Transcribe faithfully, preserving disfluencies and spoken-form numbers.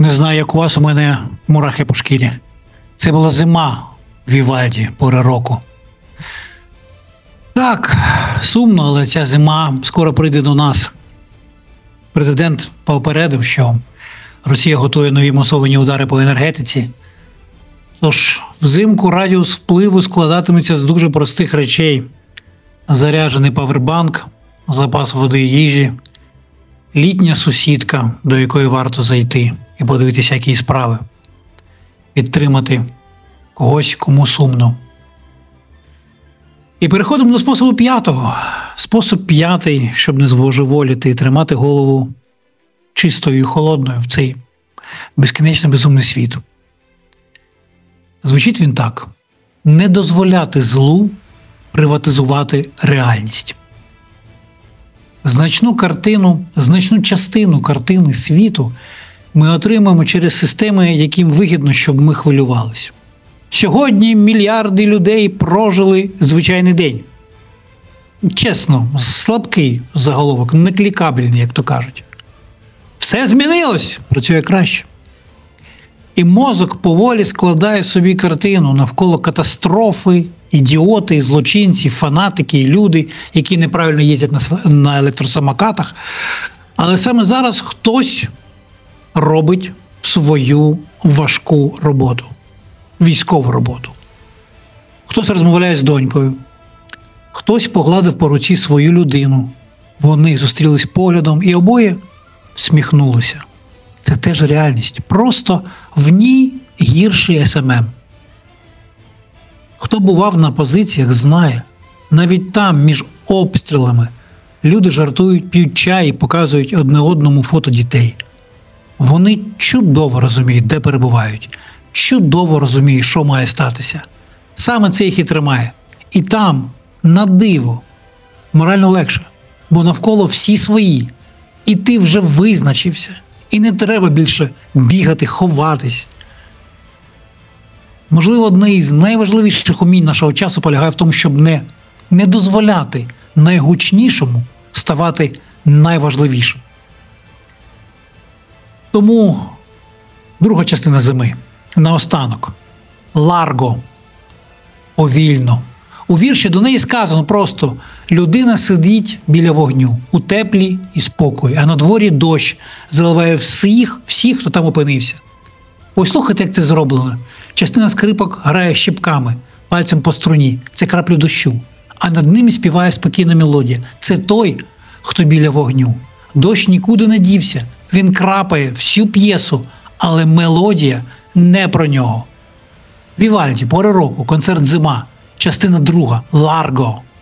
Не знаю, як у вас, у мене мурахи по шкірі. Це була зима в Вівальді, пори року. Так, сумно, але ця зима скоро прийде до нас. Президент попередив, що Росія готує нові масовані удари по енергетиці. Тож, взимку радіус впливу складатиметься з дуже простих речей. Заряджений павербанк, запас води і їжі, літня сусідка, до якої варто зайти і подивитися, які справи. Підтримати когось, кому сумно. І переходимо до способу п'ятого. Спосіб п'ятий, щоб не збожеволіти і тримати голову чистою і холодною в цей безкінечно безумний світ. Звучить він так. Не дозволяти злу приватизувати реальність. Значну картину, значну частину картини світу ми отримаємо через системи, яким вигідно, щоб ми хвилювалися. Сьогодні мільярди людей прожили звичайний день. Чесно, слабкий заголовок, не клікабельний, як то кажуть. Все змінилось, працює краще. І мозок поволі складає собі картину навколо катастрофи, ідіоти, злочинці, фанатики і люди, які неправильно їздять на електросамокатах. Але саме зараз хтось робить свою важку роботу, військову роботу. Хтось розмовляє з донькою, хтось погладив по руці свою людину. Вони зустрілись поглядом і обоє всміхнулися. Це теж реальність. Просто в ній гірший ес ем ем. Хто бував на позиціях, знає. Навіть там, між обстрілами, люди жартують, п'ють чай і показують одне одному фото дітей. Вони чудово розуміють, де перебувають. Чудово розуміють, що має статися. Саме це їх і тримає. І там, на диво, морально легше. Бо навколо всі свої. І ти вже визначився. І не треба більше бігати, ховатись. Можливо, одне із найважливіших умінь нашого часу полягає в тому, щоб не, не дозволяти найгучнішому ставати найважливішим. Тому друга частина зими. Наостанок. Ларго. Повільно. У вірші до неї сказано просто: людина сидить біля вогню, у теплі і спокої, а на дворі дощ заливає всіх, всіх, хто там опинився. Послухайте, як це зроблено. Частина скрипок грає щіпками, пальцем по струні. Це краплю дощу. А над ними співає спокійна мелодія. Це той, хто біля вогню. Дощ нікуди не дівся. Він крапає всю п'єсу, але мелодія не про нього. Вівальді, пори року, концерт «Зима», частина друга, Ларго.